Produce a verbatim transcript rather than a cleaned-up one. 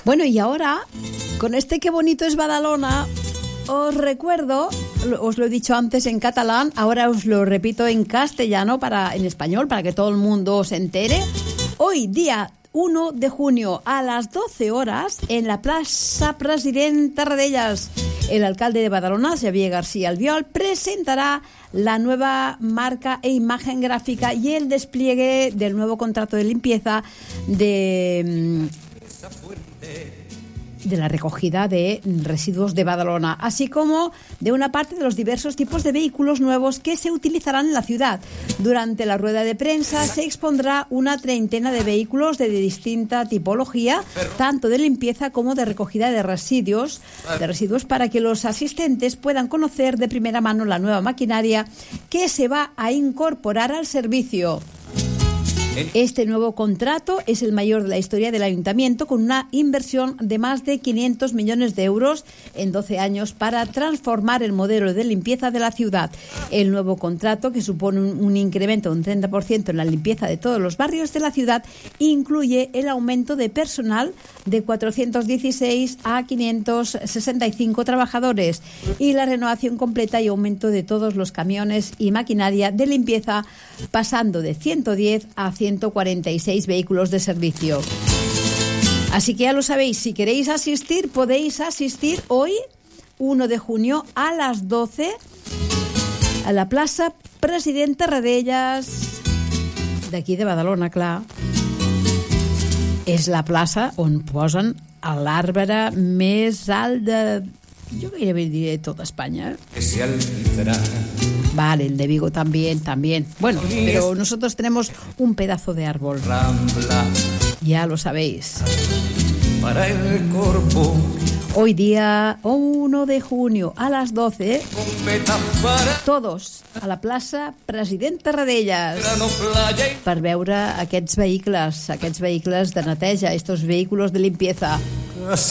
Bueno, y ahora, con este Qué bonito es Badalona, os recuerdo, os lo he dicho antes en catalán, ahora os lo repito en castellano, para, en español, para que todo el mundo se entere. Hoy, día uno de junio, a las doce horas, en la Plaza President Tarradellas, el alcalde de Badalona, Xavier García Albiol, presentará la nueva marca e imagen gráfica y el despliegue del nuevo contrato de limpieza de... de la recogida de residuos de Badalona, así como de una parte de los diversos tipos de vehículos nuevos que se utilizarán en la ciudad. Durante la rueda de prensa se expondrá una treintena de vehículos de distinta tipología, tanto de limpieza como de recogida de residuos, de residuos para que los asistentes puedan conocer de primera mano la nueva maquinaria que se va a incorporar al servicio. Este nuevo contrato es el mayor de la historia del ayuntamiento, con una inversión de más de quinientos millones de euros en doce años para transformar el modelo de limpieza de la ciudad. El nuevo contrato, que supone un, un incremento de un treinta por ciento en la limpieza de todos los barrios de la ciudad, incluye el aumento de personal de cuatrocientos dieciséis a quinientos sesenta y cinco trabajadores y la renovación completa y aumento de todos los camiones y maquinaria de limpieza, pasando de ciento diez a ciento cuarenta y seis vehículos de servicio. Así que ya lo sabéis, si queréis asistir, podéis asistir hoy, uno de junio, a las doce, a la Plaça President Tarradellas, d'aquí de Badalona, clar. És la plaça on posen l'arbre més alt de, jo gairebé diré, tota Espanya. Que se alquilarà. Vale, el de Vigo también, también. Bueno, pero nosotros tenemos un pedazo de árbol. Ya lo sabéis. Para el corpo. Hoy día uno de junio a las doce, todos a la plaça President Tarradellas per veure aquests vehicles, aquests vehicles de neteja, estos vehículos de limpieza.